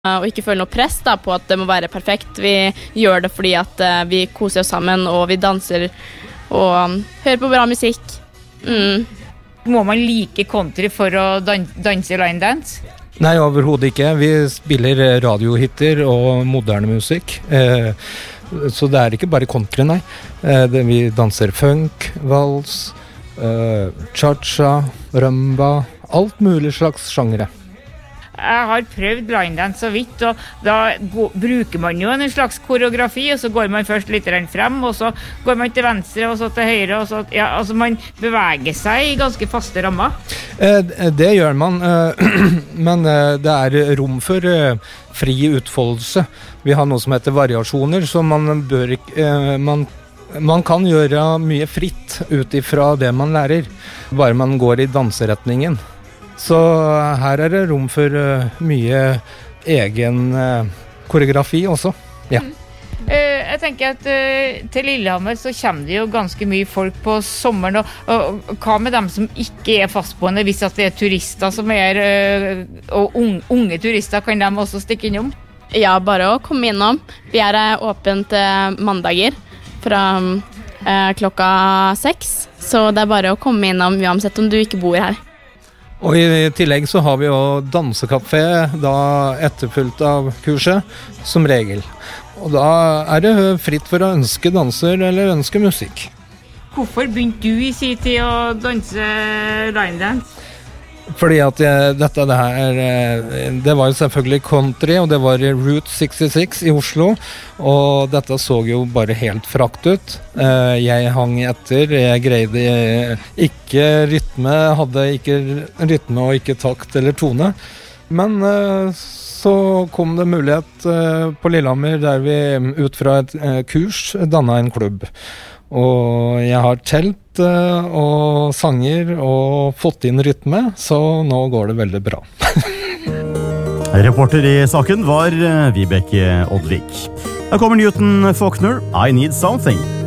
og ikke føle noe press da, på at det må være perfekt. Vi gjør det fordi at vi koser oss sammen, og vi danser og hører på bra musikk. Må man like country for å danse line dance? Nei, overhodet ikke. Vi spiller radiohitter og moderne musikk. Så det er ikke bare country, nei. Vi danser funk, vals, cha-cha, rumba, alt mulig slags sjangere. Jeg har prøvd line dance så vidt, og da bruker man jo en slags koreografi, og så går man først litt frem, og så går man til venstre, og så til høyre, og så, ja, altså man beveger seg i ganske faste rammer. Det gjør man, men det er rom for fri utfoldelse. Vi har noe som heter variasjoner, så man bør ikke... Man kan gjøre mye fritt ut ifra det man lærer, bare man går i danseretningen. Så her er det rom for mye egen koreografi også. Ja. Jeg tenker at til Lillehammer så kommer det jo ganske mye folk på sommeren, og hva med dem som ikke er fastboende, hvis at det er turister som og unge turister, kan de også stikke innom? Ja, bare å komme innom. Vi er åpent mandager fra klokka 6, så det er bare å komme innom uansett om du ikke bor her. Og i tillegg så har vi jo dansekafé da etterfulgt av kurset, som regel. Og da er det fritt for å ønske danser eller ønske musikk. Hvorfor begynte du i sin tid å danse line dance? Fordi at det var jo selvfølgelig country, og det var Route 66 i Oslo, og dette så jo bare helt frakt ut. Jeg hang etter, jeg greide ikke rytme, hadde ikke rytme og ikke takt eller tone. Men så kom det mulighet på Lillehammer der vi ut fra et kurs dannet en klubb. Og jeg har telt og sanger og fått inn rytme, så nå går det veldig bra. Reporter i saken var Vibeke Oddvik. Her kommer Newton Faulkner, I Need Something.